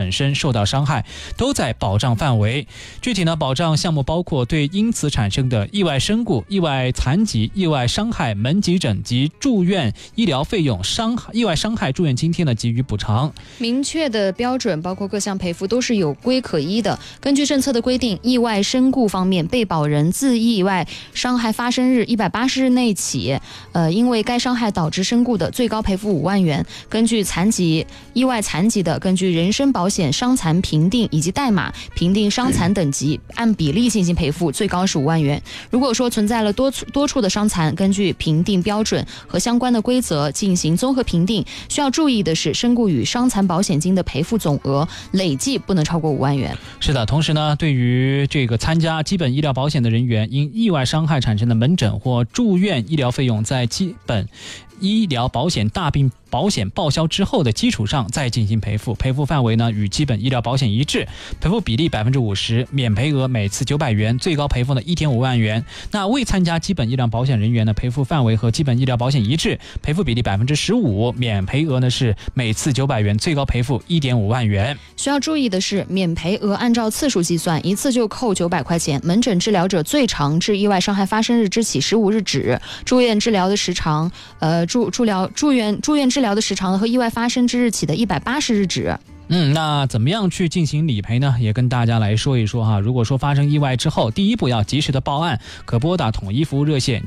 本身受到伤害，都在保障范围。具体呢，保障项目包括对因此产生的意外身故、意外残疾、意外伤害门急诊及住院医疗费用、意外伤害住院津贴呢给予补偿。 明确的标准包括各项赔付都是有规可依的。根据政策的规定，意外身故方面，被保人自意外伤害发生日180日内起，因为该伤害导致身故的，最高赔付5万元。根据意外残疾的，根据人身保险伤残评定以及代码评定伤残等级，按比例进行赔付，最高是5万元。如果说存在了多处的伤残，根据评定标准和相关的规则进行综合评定。需要注意的是，身故与伤残保险金的赔付总额累计不能超过5万元。 是的，同时呢，对于这个参加基本医疗保险的人员，因意外伤害产生的门诊或住院医疗费用，在基本医疗保险大病保险报销之后的基础上再进行赔付，赔付范围呢与基本医疗保险一致，赔付比例50%，免赔额每次900元，最高赔付呢1.5万元。那未参加基本医疗保险人员呢，赔付范围和基本医疗保险一致，赔付比例15%，免赔额呢是每次900元，最高赔付1.5万元。 需要注意的是，免赔额按照次数计算，一次就扣900块钱。门诊治疗者最长至意外伤害发生日之起15日止，住院治疗的时长，住院治疗的时长和意外发生之日起的180日止。 那怎么样去进行理赔呢？也跟大家来说一说哈。如果说发生意外之后，第一步要及时的报案，可拨打统一服务热线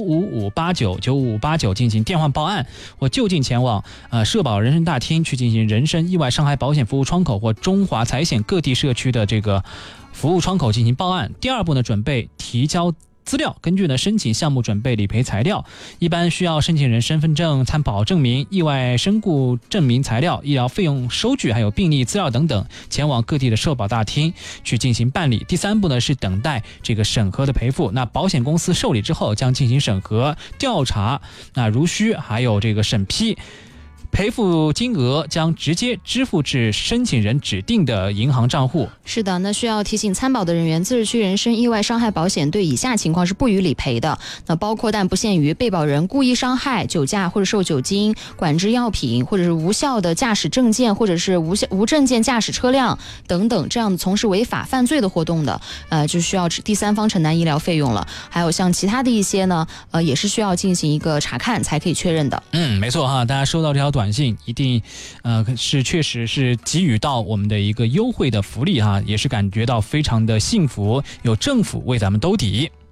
95589进行电话报案，或就近前往社保人身大厅去进行人身意外伤害保险服务窗口或中华财险各地社区的这个服务窗口进行报案。第二步呢，准备提交资料，根据呢申请项目准备理赔材料，一般需要申请人身份证、参保证明、意外身故证明材料、医疗费用收据，还有病历资料等等，前往各地的社保大厅去进行办理。第三步呢是等待这个审核的赔付，那保险公司受理之后将进行审核、调查，那如需还有这个审批。赔付金额将直接支付至申请人指定的银行账户。 是的，那需要提醒参保的人员，自治区人身意外伤害保险对以下情况是不予理赔的。那包括但不限于被保人故意伤害、酒驾或者受酒精管制药品，或者是无效的驾驶证件，或者是无证件驾驶车辆等等，这样从事违法犯罪的活动的，就需要第三方承担医疗费用了。还有像其他的一些呢，也是需要进行一个查看才可以确认的。 没错哈，大家收到这条短信一定确实是给予到我们的一个优惠的福利哈，也是感觉到非常的幸福，有政府为咱们兜底。